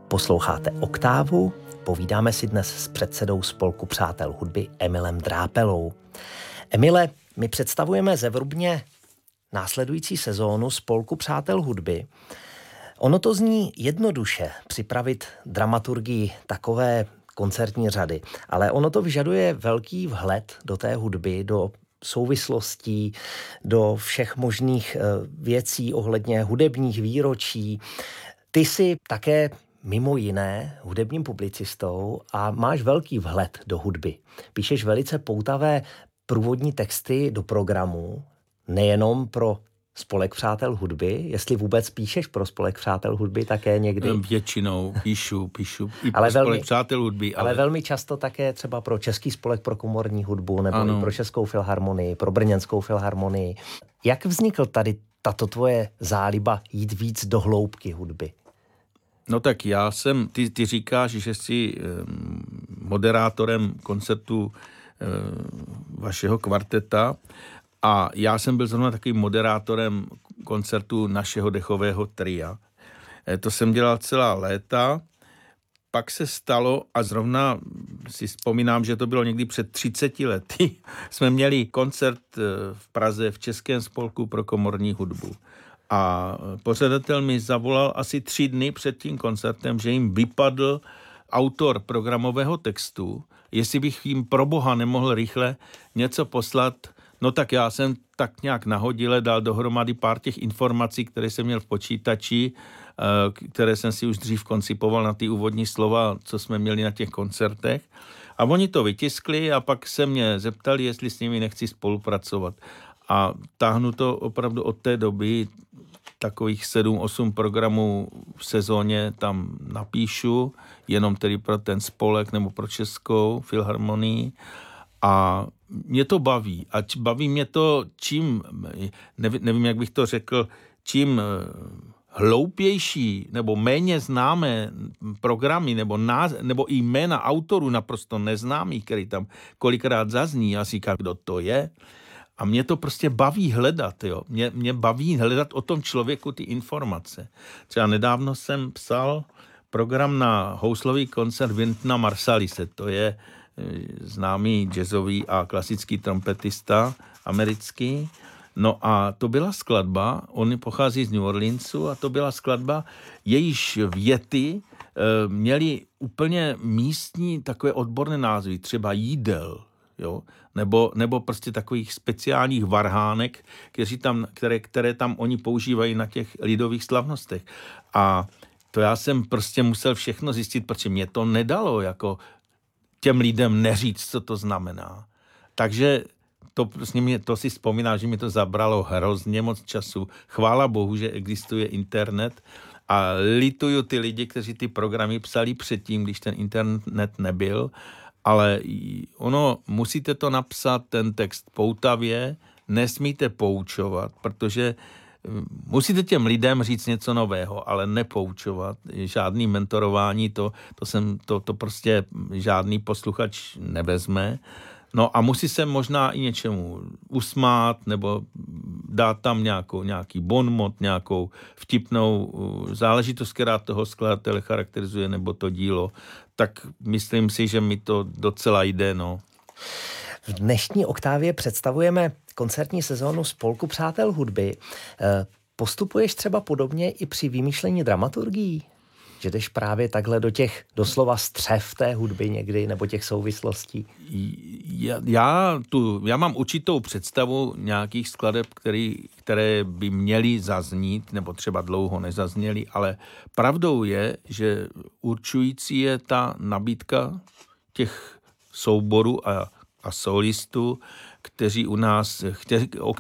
Posloucháte Oktávu, povídáme si dnes s předsedou Spolku přátel hudby Emilem Drápelou. Emile, my představujeme zevrubně následující sezónu Spolku přátel hudby. Ono to zní jednoduše připravit dramaturgii takové koncertní řady, ale ono to vyžaduje velký vhled do té hudby, do souvislostí, do všech možných věcí ohledně hudebních výročí. Ty jsi také mimo jiné hudebním publicistou a máš velký vhled do hudby. Píšeš velice poutavé průvodní texty do programu, nejenom pro Spolek přátel hudby, jestli vůbec píšeš pro Spolek přátel hudby také někdy? Většinou píšu i pro Spolek přátel hudby. Ale velmi často také třeba pro Český spolek pro komorní hudbu, nebo i pro Českou filharmonii, pro Brněnskou filharmonii. Jak vznikl tady tato tvoje záliba jít víc do hloubky hudby? No tak ty říkáš, že jsi moderátorem koncertu vašeho kvarteta a já jsem byl zrovna takovým moderátorem koncertu našeho dechového tria. To jsem dělal celá léta, pak se stalo a zrovna si vzpomínám, že to bylo někdy před 30 lety, jsme měli koncert v Praze v Českém spolku pro komorní hudbu. A pořadatel mi zavolal asi 3 dny před tím koncertem, že jim vypadl autor programového textu, jestli bych jim pro boha nemohl rychle něco poslat. No tak já jsem tak nějak nahodile dal dohromady pár těch informací, které jsem měl v počítači, které jsem si už dřív koncipoval na ty úvodní slova, co jsme měli na těch koncertech. A oni to vytiskli a pak se mě zeptali, jestli s nimi nechci spolupracovat. A táhnu to opravdu od té doby, takových 7-8 programů v sezóně tam napíšu, jenom tedy pro ten spolek nebo pro Českou filharmonii. A mě to baví. A baví mě to, čím, nevím, jak bych to řekl, čím hloupější nebo méně známé programy nebo i jména autorů naprosto neznámých, který tam kolikrát zazní, já si říkám, kdo to je. A mě to prostě baví hledat, jo. Mě baví hledat o tom člověku ty informace. Třeba nedávno jsem psal program na houslový koncert Wyntona Marsallise. To je známý jazzový a klasický trompetista americký. No a to byla skladba, on pochází z New Orleansu a to byla skladba, jejíž věty měly úplně místní takové odborné názvy, třeba jídel, jo, nebo prostě takových speciálních varhánek, které tam oni používají na těch lidových slavnostech. A to já jsem prostě musel všechno zjistit, protože mě to nedalo jako těm lidem neříct, co to znamená. Takže to si vzpomínám, že mi to zabralo hrozně moc času. Chvála bohu, že existuje internet a lituju ty lidi, kteří ty programy psali předtím, když ten internet nebyl, ale musíte to napsat, ten text poutavě, nesmíte poučovat, protože musíte těm lidem říct něco nového, ale nepoučovat. Žádný mentorování, to prostě žádný posluchač nevezme. No a musí se možná i něčemu usmát, nebo dát tam nějaký bonmot, nějakou vtipnou záležitost, která toho skladatele charakterizuje, nebo to dílo. Tak myslím si, že mi to docela jde, no. V dnešní Oktávě představujeme koncertní sezónu Spolku přátel hudby. Postupuješ třeba podobně i při vymýšlení dramaturgií? Že jdeš právě takhle do těch doslova střev té hudby někdy, nebo těch souvislostí? Já mám určitou představu nějakých skladeb, které by měly zaznít, nebo třeba dlouho nezazněly, ale pravdou je, že určující je ta nabídka těch souborů a solistů,